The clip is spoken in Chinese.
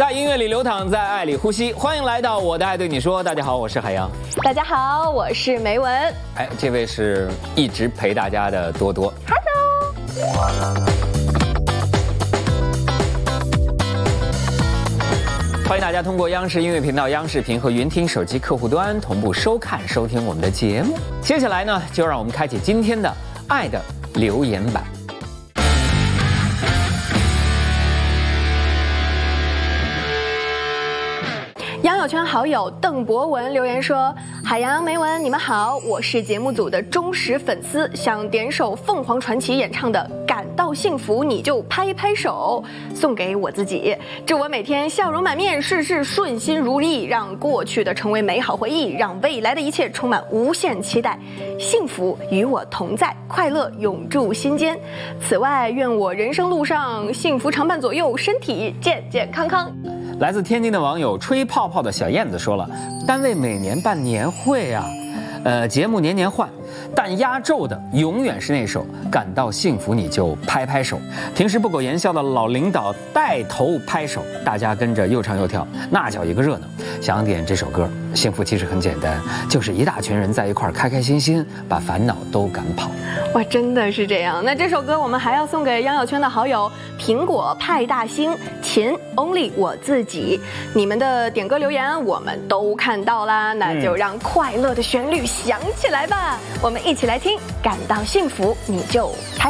在音乐里流淌，在爱里呼吸。欢迎来到我的爱对你说。大家好，我是海洋。 大家好，我是梅文。 哎，这位是一直陪大家的多多。 Hello。 欢迎大家通过央视音乐频道、央视频和云听手机客户端同步收看、收听我们的节目。接下来呢，就让我们开启今天的爱的留言板。 杨友圈好友邓博文留言说：“海洋、梅文，你们好，我是节目组的忠实粉丝，想点首凤凰传奇演唱的《感到幸福你就拍拍手》，送给我自己，祝我每天笑容满面，事事顺心如意，让过去的成为美好回忆，让未来的一切充满无限期待，幸福与我同在，快乐永驻心间。此外，愿我人生路上幸福常伴左右，身体健健康康。” 来自天津的网友吹泡泡的小燕子说了，单位每年办年会啊，节目年年换，但压轴的永远是那首《感到幸福你就拍拍手》。平时不苟言笑的老领导带头拍手，大家跟着又唱又跳，那叫一个热闹。想点这首歌，幸福其实很简单，就是一大群人在一块儿开开心心，把烦恼都赶跑。 哇，真的是这样。那这首歌我们还要送给杨友圈的好友苹果派大星、秦 Only 我自己，你们的点歌留言我们都看到啦，那就让快乐的旋律响起来吧。我们一起来听《感到幸福你就拍